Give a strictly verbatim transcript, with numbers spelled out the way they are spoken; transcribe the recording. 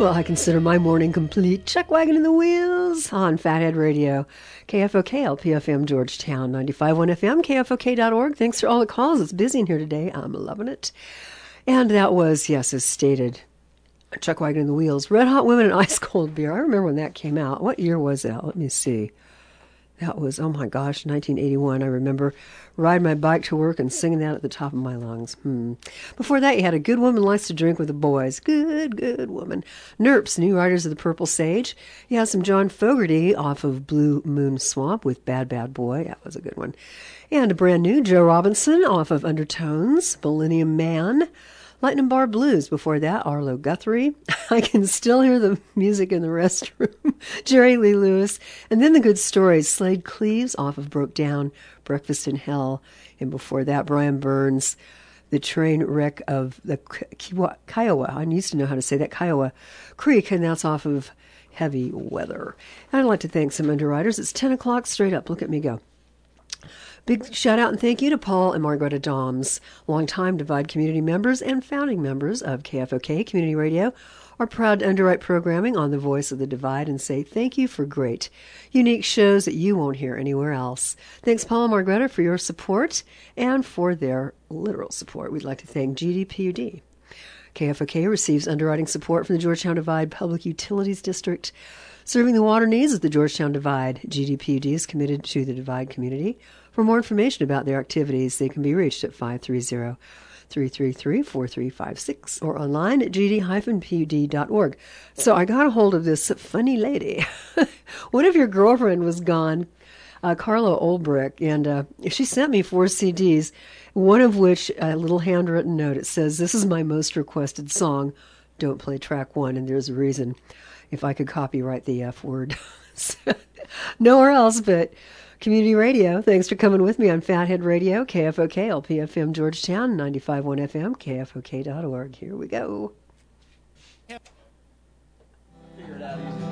Well, I consider my morning complete. Chuck Wagon in the Wheels on Fathead Radio. K F O K, L P F M, Georgetown, ninety-five point one F M, K F O K dot org. Thanks for all the calls. It's busy in here today. I'm loving it. And that was, yes, as stated, Chuck Wagon in the Wheels. Red Hot Women and Ice Cold Beer. I remember when that came out. What year was that? Let me see. That was, oh my gosh, nineteen eighty-one. I remember riding my bike to work and singing that at the top of my lungs. Hmm. Before that, you had A Good Woman Likes to Drink with the Boys. Good, good woman. Nerps, New Riders of the Purple Sage. You had some John Fogerty off of Blue Moon Swamp with Bad Bad Boy. That was a good one. And a brand new Joe Robinson off of Undertones, Millennium Man. Lightning Bar Blues. Before that, Arlo Guthrie. I can still hear the music in the restroom. Jerry Lee Lewis. And then the good stories. Slade Cleaves off of Broke Down, Breakfast in Hell. And before that, Brian Burns, The Train Wreck of the Kiwa, Kiowa. I used to know how to say that, Kiowa Creek, and that's off of Heavy Weather. And I'd like to thank some underwriters. It's ten o'clock straight up. Look at me go. Big shout out and thank you to Paul and Margareta Doms, longtime Divide community members and founding members of K F O K Community Radio, are proud to underwrite programming on the Voice of the Divide and say thank you for great, unique shows that you won't hear anywhere else. Thanks, Paul and Margareta, for your support and for their literal support. We'd like to thank G D P U D. K F O K receives underwriting support from the Georgetown Divide Public Utilities District. Serving the water needs of the Georgetown Divide, G D P U D is committed to the Divide community. For more information about their activities, they can be reached at five three zero, three three three, four three five six or online at g d dash p u d dot org. So I got a hold of this funny lady. What if your girlfriend was gone? Uh, Carla Olbrich, and uh, she sent me four C Ds, one of which, a little handwritten note. It says, "This is my most requested song. Don't play track one," and there's a reason. If I could copyright the F word. Nowhere else but Community Radio. Thanks for coming with me on Fathead Radio, K F O K, L P F M, Georgetown, ninety-five point one F M, K F O K dot org. Here we go. Figure it out easy.